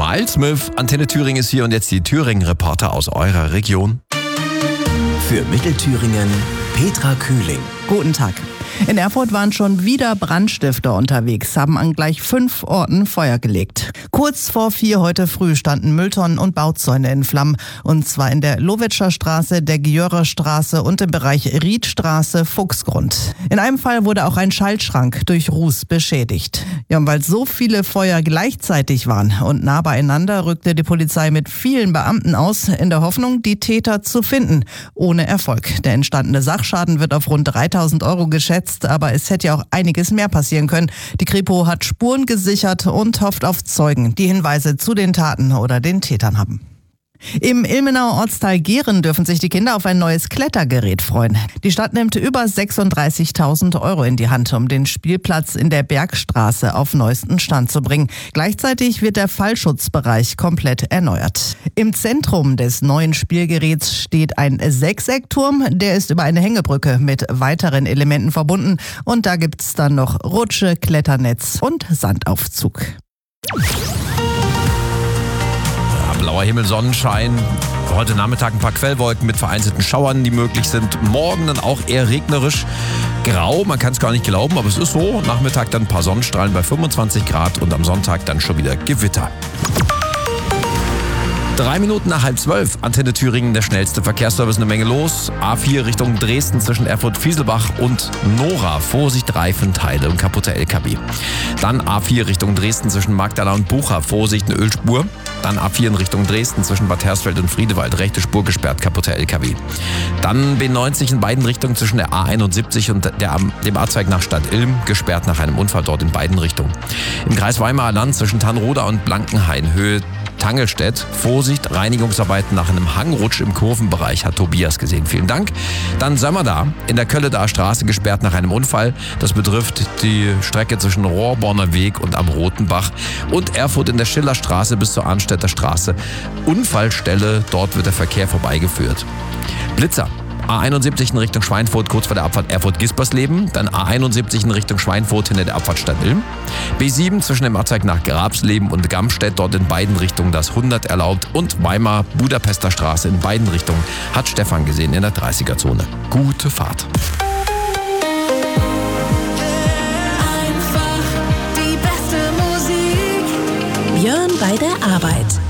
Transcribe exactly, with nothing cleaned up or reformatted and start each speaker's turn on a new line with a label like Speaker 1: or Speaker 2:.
Speaker 1: Miles Smith, Antenne Thüringen ist hier und jetzt die Thüringen-Reporter aus eurer Region.
Speaker 2: Für Mittelthüringen Petra Kühling.
Speaker 3: Guten Tag. In Erfurt waren schon wieder Brandstifter unterwegs, haben an gleich fünf Orten Feuer gelegt. Kurz vor vier heute früh standen Mülltonnen und Bauzäune in Flammen. Und zwar in der Lowitscher Straße, der Gjörer Straße und im Bereich Riedstraße, Fuchsgrund. In einem Fall wurde auch ein Schaltschrank durch Ruß beschädigt. Ja, und weil so viele Feuer gleichzeitig waren und nah beieinander, rückte die Polizei mit vielen Beamten aus, in der Hoffnung, die Täter zu finden. Ohne Erfolg. Der entstandene Sachschaden wird auf rund dreitausend Euro geschätzt. Aber es hätte ja auch einiges mehr passieren können. Die Kripo hat Spuren gesichert und hofft auf Zeugen, die Hinweise zu den Taten oder den Tätern haben. Im Ilmenauer Ortsteil Gehren dürfen sich die Kinder auf ein neues Klettergerät freuen. Die Stadt nimmt über sechsunddreißigtausend Euro in die Hand, um den Spielplatz in der Bergstraße auf neuesten Stand zu bringen. Gleichzeitig wird der Fallschutzbereich komplett erneuert. Im Zentrum des neuen Spielgeräts steht ein Sechseckturm. Der ist über eine Hängebrücke mit weiteren Elementen verbunden. Und da gibt's dann noch Rutsche, Kletternetz und Sandaufzug.
Speaker 1: Blauer Himmel, Sonnenschein. Heute Nachmittag ein paar Quellwolken mit vereinzelten Schauern, die möglich sind. Morgen dann auch eher regnerisch. Grau, man kann es gar nicht glauben, aber es ist so. Nachmittag dann ein paar Sonnenstrahlen bei fünfundzwanzig Grad und am Sonntag dann schon wieder Gewitter. Drei Minuten nach halb zwölf, Antenne Thüringen, der schnellste Verkehrsservice, eine Menge los. A vier Richtung Dresden zwischen Erfurt-Fieselbach und Nora. Vorsicht, Reifenteile und kaputte L K W. Dann A vier Richtung Dresden zwischen Magdala und Bucha. Vorsicht, eine Ölspur. Dann A vier in Richtung Dresden zwischen Bad Hersfeld und Friedewald. Rechte Spur gesperrt, kaputte L K W. Dann B neunzig in beiden Richtungen zwischen der A einundsiebzig und der, dem A-Zweig nach Stadt-Ilm. Gesperrt nach einem Unfall dort in beiden Richtungen. Im Kreis Weimarer Land zwischen Tannroda und Blankenhain. Höhe Tangelstedt. Vorsicht, Reinigungsarbeiten nach einem Hangrutsch im Kurvenbereich, hat Tobias gesehen. Vielen Dank. Dann Sömmerda in der Kölledaer Straße gesperrt nach einem Unfall. Das betrifft die Strecke zwischen Rohrborner Weg und am Rotenbach. Und Erfurt in der Schillerstraße bis zur Arnstädter Straße. Unfallstelle, dort wird der Verkehr vorbeigeführt. Blitzer. A einundsiebzig in Richtung Schweinfurt, kurz vor der Abfahrt Erfurt-Gispersleben. Dann A einundsiebzig in Richtung Schweinfurt hinter der Abfahrt Stadt-Ilm. B sieben zwischen dem Abzweig nach Grabsleben und Gamstedt, dort in beiden Richtungen das hundert erlaubt. Und Weimar-Budapester Straße in beiden Richtungen hat Stefan gesehen in der dreißiger-Zone. Gute Fahrt.
Speaker 4: Einfach die beste Musik.
Speaker 5: Björn bei der Arbeit.